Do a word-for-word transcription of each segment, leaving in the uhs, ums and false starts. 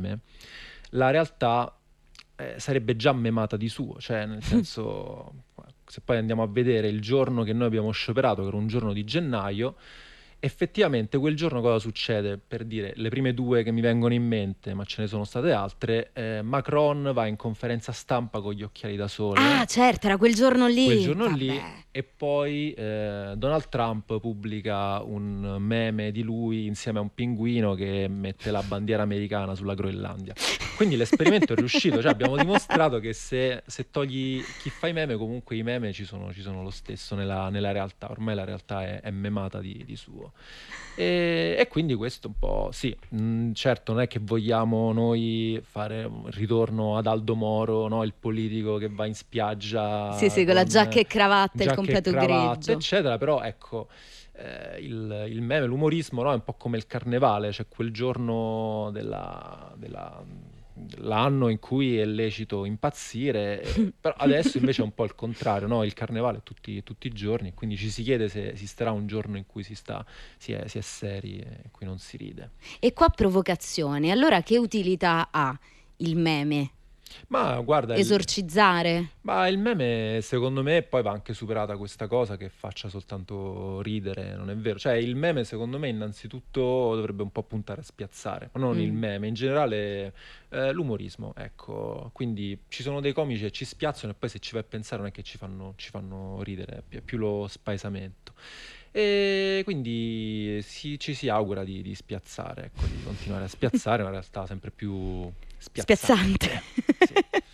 meme, la realtà eh, sarebbe già memata di suo, cioè nel senso, se poi andiamo a vedere il giorno che noi abbiamo scioperato, che era un giorno di gennaio, effettivamente quel giorno cosa succede? Per dire, le prime due che mi vengono in mente, ma ce ne sono state altre, eh, Macron va in conferenza stampa con gli occhiali da sole. Ah, certo, era quel giorno lì. Quel giorno Vabbè. lì, e poi eh, Donald Trump pubblica un meme di lui insieme a un pinguino che mette la bandiera americana sulla Groenlandia. Quindi l'esperimento è riuscito, cioè abbiamo dimostrato che se, se togli chi fa i meme, comunque i meme ci sono, ci sono lo stesso nella, nella realtà, ormai la realtà è, è memata di, di suo. E, e quindi questo un po', sì, mh, certo non è che vogliamo noi fare un ritorno ad Aldo Moro, no? Il politico che va in spiaggia Sì, sì, con la giacca e cravatta, il giacca e completo cravatta, grigio. eccetera, però ecco, eh, il, il meme, l'umorismo, no? È un po' come il carnevale, cioè quel giorno della, della, dell'anno in cui è lecito impazzire, eh, però adesso invece è un po' il contrario, no? Il carnevale è tutti, tutti i giorni, quindi ci si chiede se esisterà un giorno in cui si, sta, si, è, si è seri e in cui non si ride. E qua provocazione, allora che utilità ha il meme? Ma guarda, il- Esorcizzare? ma il meme secondo me poi va anche superata questa cosa che faccia soltanto ridere, non è vero? Cioè il meme secondo me innanzitutto dovrebbe un po' puntare a spiazzare, ma non il Mm. meme, in generale eh, l'umorismo, ecco. Quindi ci sono dei comici che ci spiazzano e poi se ci vai a pensare non è che ci fanno, ci fanno ridere, è più lo spaesamento. E quindi si- ci si augura di, di spiazzare, ecco, di continuare a spiazzare una realtà sempre più spiazzante. Spiazzante. Sì.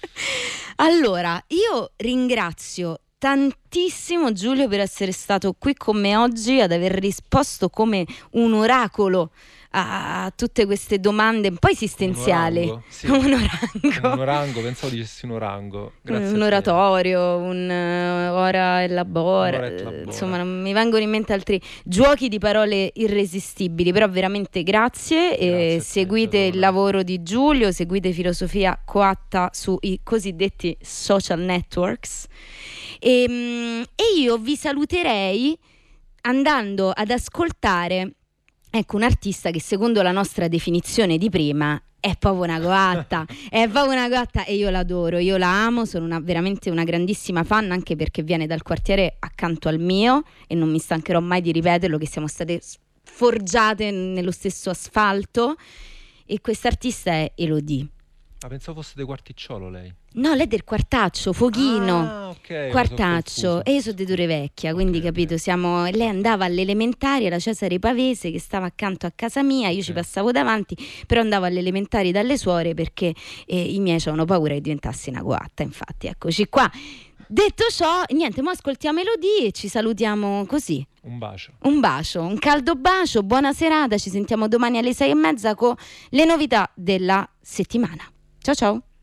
Allora, io ringrazio tantissimo Giulio per essere stato qui con me oggi, ad aver risposto come un oracolo a tutte queste domande un po' esistenziali. Un orango, sì. Un orango. Un orango, pensavo dicessi un orango. Grazie un a te. oratorio, un uh, ora e labora, Un'ora et eh, labora. insomma non mi vengono in mente altri giochi di parole irresistibili, però veramente grazie, Grazie a e te, seguite il Giadona. lavoro di Giulio, seguite Filosofia Coatta sui cosiddetti social networks, e, mm, e io vi saluterei andando ad ascoltare, ecco, un artista che secondo la nostra definizione di prima è proprio una coatta, è proprio una coatta, e io l'adoro, io la amo, sono una, veramente una grandissima fan, anche perché viene dal quartiere accanto al mio e non mi stancherò mai di ripeterlo, che siamo state forgiate nello stesso asfalto, e quest'artista è Elodie. Ah, pensavo fosse De Quarticciolo lei. No, lei è del Quartaccio, Foghino. Ah, ok. mi sono Quartaccio, confuso. e io sono di Torre Vecchia, quindi Ok, capito, ok. siamo, lei andava alle elementari alla Cesare Pavese, che stava accanto a casa mia, io ci Sì. passavo davanti, però andavo alle elementari dalle suore perché eh, i miei avevano paura che diventassi una coatta, infatti eccoci qua. Detto ciò, niente, mo ascoltiamo Elodie e ci salutiamo così. Un bacio. Un bacio, un caldo bacio, buona serata, ci sentiamo domani alle sei e mezza con le novità della settimana. Ciao ciao!